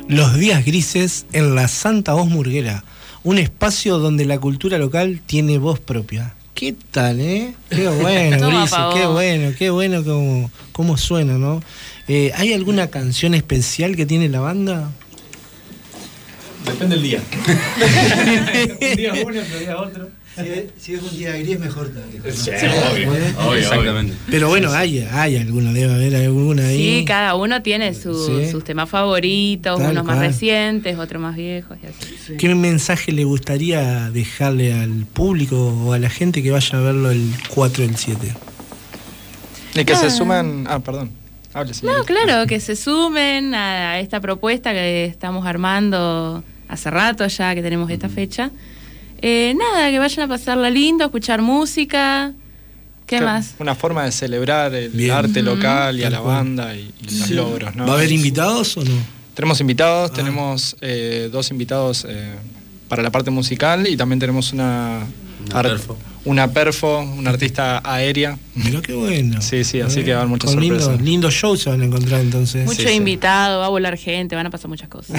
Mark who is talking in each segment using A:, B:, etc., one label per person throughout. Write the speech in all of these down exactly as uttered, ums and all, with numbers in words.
A: Los días grises en la Santa Voz Murguera, un espacio donde la cultura local tiene voz propia. ¿Qué tal, eh? Qué bueno, Grises, qué bueno, qué bueno cómo, cómo suena, ¿no? Eh, ¿Hay alguna canción especial que tiene la banda?
B: Depende del día. Un día uno, otro día otro.
C: Si es, si es un día gris, mejor todavía. ¿No?
B: Sí, obvio, obvio,
D: exactamente.
A: Pero bueno, hay, hay alguna, debe haber alguna ahí.
E: Sí, cada uno tiene su,
A: sí.
E: sus temas favoritos,
A: Tal
E: unos más
A: cual.
E: recientes, otros más viejos y así.
C: Sí.
A: ¿Qué mensaje le gustaría dejarle al público o a la gente que vaya a verlo el cuatro y el siete?
F: Y que
E: Ah.
F: se suman... Ah, perdón. Hable, señorita.
E: No, claro, que se sumen a esta propuesta que estamos armando hace rato ya que tenemos esta fecha. Eh, nada, que vayan a pasarla lindo, a escuchar música. ¿Qué
F: Que-
E: más?
F: Una forma de celebrar el
A: Bien.
F: arte
E: Ujú.
F: local y a
A: Tal
F: la
A: cual.
F: banda y, y los
A: Sí.
F: logros, ¿no?
A: ¿Va a haber invitados o no?
F: Tenemos invitados,
A: Ah.
F: tenemos eh, dos invitados eh, para la parte musical y también tenemos una...
D: Una
F: ar-
D: perfo.
F: Una perfo, una artista aérea.
A: Mirá qué bueno.
F: Sí, sí, así
A: Eh,
F: que va a haber muchas
A: con lindo-
F: sorpresas.
A: Lindos shows se van a encontrar entonces.
E: Mucho
F: sí, sí.
E: invitado, va a volar gente, van a pasar muchas cosas.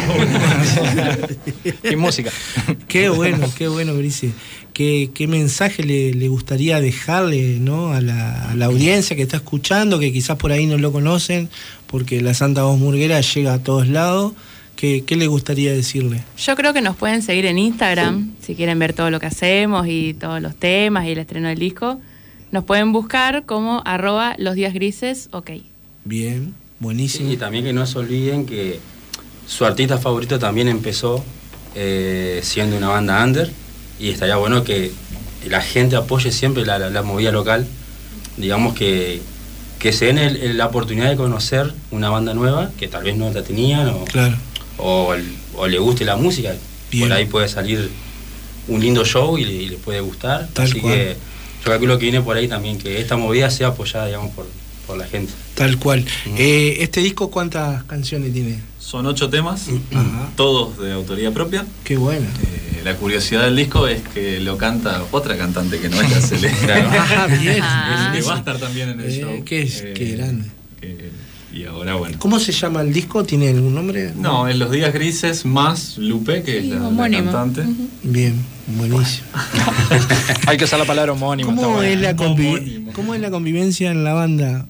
F: Y música.
A: Qué bueno, qué bueno, Grise. ¿Qué, qué mensaje le, le gustaría dejarle, ¿no? a, la, a la audiencia que está escuchando, que quizás por ahí no lo conocen, porque la Santa Voz Murguera llega a todos lados? ¿Qué, qué le gustaría decirle?
E: Yo creo que nos pueden seguir en Instagram, si quieren ver todo lo que hacemos y todos los temas y el estreno del disco. Nos pueden buscar como arroba los días grises, ok.
A: Bien, buenísimo.
D: Y también que no se olviden que su artista favorito también empezó eh, siendo una banda under, y estaría bueno que la gente apoye siempre la, la, la movida local. Digamos que, que se den el- el- la oportunidad de conocer una banda nueva que tal vez no la tenían o,
A: Claro.
D: o, o le guste la música.
A: Bien.
D: Por ahí puede salir un lindo show y, le- y les puede gustar.
A: Tal
D: Así
A: cual.
D: que yo calculo que viene por ahí también, que esta movida sea apoyada, digamos, por, por la gente.
A: Tal cual.
D: Mm.
A: Eh, ¿Este disco cuántas canciones tiene?
B: Son ocho temas,
A: Ajá.
B: todos de autoría propia.
A: Qué bueno.
B: Eh, la curiosidad del disco es que lo canta otra cantante que no es la Cele.
D: Claro.
A: Ajá, bien.
E: Ah.
B: Que va a estar también en el
A: Eh,
B: show.
A: qué es- qué grande.
B: que- y ahora bueno.
A: ¿Cómo se llama el disco? ¿Tiene algún nombre?
B: No, en Los Días Grises más Lupe, que es
E: Sí,
B: la, la
E: homónimo.
B: cantante.
E: Ujú.
A: Bien, buenísimo.
F: Hay que usar la palabra homónimo. está
A: ¿Cómo
F: bueno.
A: es, la convi-
B: Homónimo.
A: ¿Cómo es la convivencia en la banda?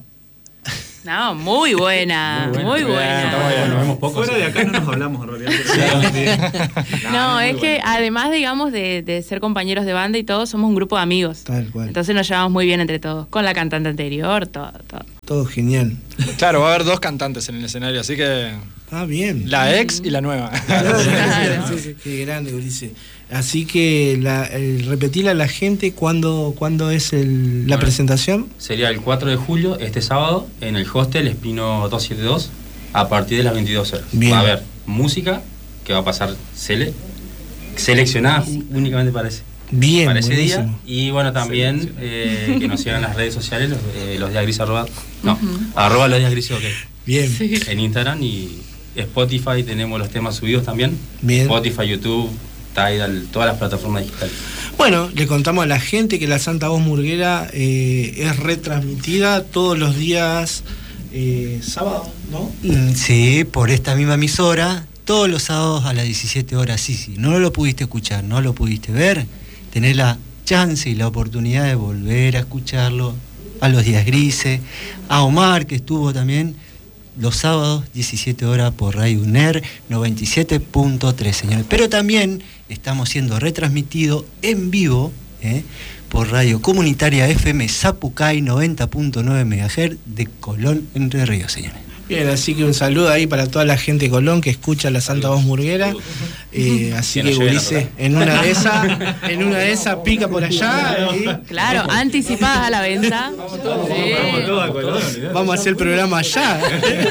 E: No, muy buena, muy
D: Muy
E: buena.
D: Está muy bueno, vemos poco.
B: Fuera
D: sí.
B: de acá no nos hablamos en realidad. pero sí.
E: No,
B: muy
E: es que
B: buena.
E: además, digamos, de, de ser compañeros de banda y todo, somos un grupo de amigos.
A: Tal cual.
E: Entonces nos llevamos muy bien entre todos. Con la cantante anterior, todo, todo.
A: Todo genial.
F: Claro, va a haber dos cantantes en el escenario, así que
A: Ah, bien.
F: la ex y la nueva.
E: Claro.
A: Sí, sí, qué grande, Ulises. Así que la, el, repetirle a la gente cuándo, cuándo es el, la
D: Bueno.
A: presentación.
D: Sería el cuatro de julio, este sábado, en el hostel Espino doscientos setenta y dos, a partir de las veintidós horas.
A: Bien.
D: Va a haber música, que va a pasar sele seleccionada únicamente para ese,
A: Bien,
D: para ese día.
A: buenísimo.
D: Y bueno, también
B: Seleccionada.
D: eh, que nos sigan en las redes sociales, los, eh, los días grises, arroba, no,
E: Ujú.
D: arroba los días grises, ok,
A: Bien,
E: Sí.
D: en Instagram, y Spotify tenemos los temas subidos también.
A: bien.
D: Spotify, YouTube, Tidal, todas las plataformas digitales.
A: Bueno, le contamos a la gente que la Santa Voz Murguera eh, es retransmitida todos los días eh, sábados, ¿no?
C: Mm, Sí, por esta misma emisora, todos los sábados a las diecisiete horas. Sí, sí, no lo pudiste escuchar, no lo pudiste ver, tenés la chance y la oportunidad de volver a escucharlo a los días grises, a Omar, que estuvo también los sábados, diecisiete horas por Radio UNER noventa y siete punto tres, señores. Pero también estamos siendo retransmitidos en vivo, ¿eh? por Radio Comunitaria F M Zapucay noventa punto nueve megahertz de Colón, Entre Ríos, señores.
A: Bien, así que un saludo ahí para toda la gente de Colón que escucha la Santa Voz Murguera. Eh, así
D: Que
A: que
D: nos lleven a
A: Ulises,
D: tocar.
A: en una de esas, en una de esas pica por allá. y
E: Claro, anticipadas a la venta.
B: Vamos
E: Sí.
B: todos a Colón, olvidate.
A: vamos a hacer el programa allá.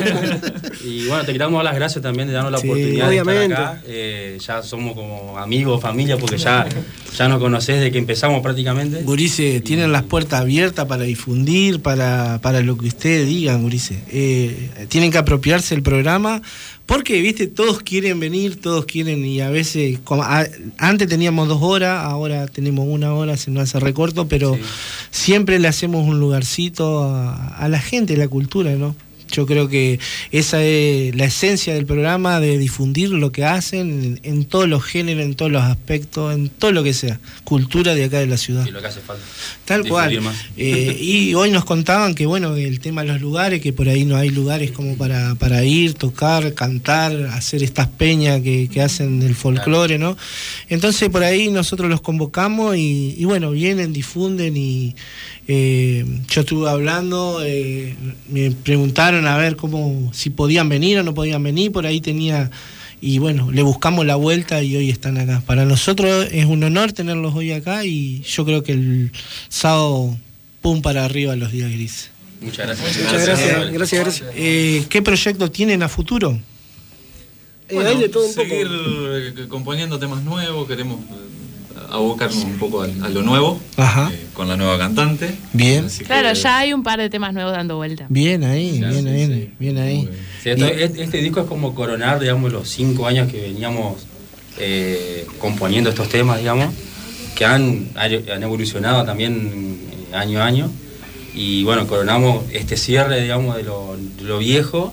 D: Y bueno, te queremos dar las gracias también de darnos la
A: Sí,
D: oportunidad de
C: obviamente.
D: estar acá. Eh, ya somos como amigos, familia, porque ya, ya nos conocés desde que empezamos prácticamente.
A: Gurice, tienen las puertas abiertas para difundir, para, para lo que ustedes digan, Gurice. Eh, tienen que apropiarse del programa, porque, viste, todos quieren venir, todos quieren, y a veces, como a- antes teníamos dos horas, ahora tenemos una hora, se nos hace recorto, pero
D: Sí.
A: siempre le hacemos un lugarcito a, a la gente, la cultura, ¿no? Yo creo que esa es la esencia del programa, de difundir lo que hacen en, en todos los géneros, en todos los aspectos, en todo lo que sea, cultura de acá de la ciudad.
D: Y lo que hace falta.
A: Tal cual. Eh, y hoy nos contaban que, bueno, el tema de los lugares, que por ahí no hay lugares como para, para ir, tocar, cantar, hacer estas peñas que, que hacen del folclore, ¿no? Entonces por ahí nosotros los convocamos y, y bueno, vienen, difunden y eh, yo estuve hablando, eh, me preguntaron a ver cómo, si podían venir o no podían venir, por ahí tenía, y bueno, le buscamos la vuelta y hoy están acá. Para nosotros es un honor tenerlos hoy acá y yo creo que el sábado, pum para arriba los días grises.
D: Muchas gracias.
G: Muchas gracias, gracias, gracias. gracias.
A: Eh, ¿Qué proyectos tienen a futuro?
G: Bueno, hay de todo un
B: seguir
G: poco.
B: componiendo temas nuevos, queremos abocarnos un poco a, a lo nuevo,
A: Ajá.
B: Eh, con la nueva cantante.
A: Bien.
B: Así
E: Claro,
B: que,
E: ya hay un par de temas nuevos dando vuelta.
A: Bien ahí,
B: Sí,
A: bien
B: sí,
A: ahí,
B: sí.
A: bien ahí.
D: Sí, esto- este, este disco es como coronar, digamos, los cinco años que veníamos eh, componiendo estos temas, digamos, que han, han evolucionado también eh, año a año. Y bueno, coronamos este cierre, digamos, de lo, de lo viejo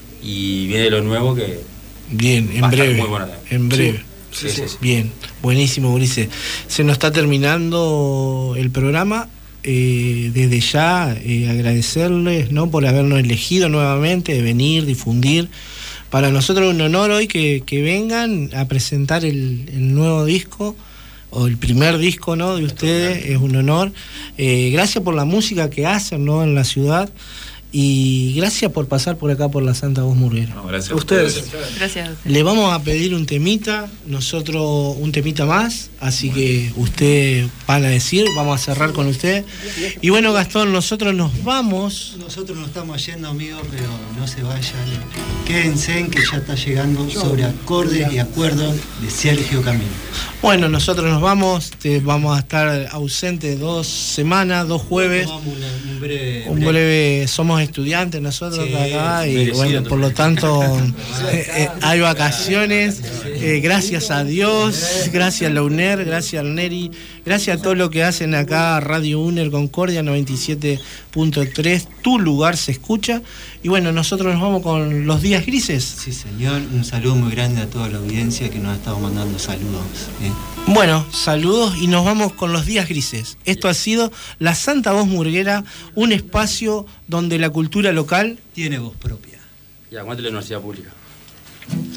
D: y viene lo nuevo que
A: Bien, en
D: va a estar
A: breve.
D: muy bueno también.
A: En breve.
D: Sí, sí, sí.
A: Bien, buenísimo, Ulises. Se nos está terminando el programa. Eh, desde ya eh, agradecerles, ¿no?, por habernos elegido nuevamente, de venir, difundir. Para nosotros es un honor hoy que, que vengan a presentar el, el nuevo disco, o el primer disco, ¿no?, de ustedes. Es un honor. Eh, gracias por la música que hacen, ¿no?, en la ciudad. Y gracias por pasar por acá por la Santa Voz Murguera.
B: no, gracias a
G: Ustedes.
E: Gracias.
A: Le vamos a pedir un temita, nosotros un temita más, así que usted van a decir, vamos a cerrar con usted. Y bueno, Gastón, nosotros nos vamos.
C: Nosotros nos estamos yendo, amigos, pero no se vayan. Quédense en que ya está llegando sobre acordes y acuerdos de Sergio Camilo.
A: Bueno, nosotros nos vamos, te, vamos a estar ausentes dos semanas, dos jueves.
C: Tomamos una- un breve.
A: Un breve, somos estudiantes nosotros
C: Sí,
A: acá y
D: merecido,
A: bueno, por lo tanto eh, eh, hay vacaciones, eh, gracias a Dios, gracias a la UNER, gracias al NERI, gracias a todo lo que hacen acá, Radio UNER Concordia noventa y siete punto tres, tu lugar se escucha. Y bueno, nosotros nos vamos con los días grises.
C: Sí, señor. Un saludo muy grande a toda la audiencia que nos ha estado mandando saludos. ¿eh?
A: Bueno, saludos y nos vamos con los días grises. Esto ha sido La Santa Voz Murguera, un espacio donde la cultura local
C: Tiene voz propia.
D: Y aguante la universidad pública.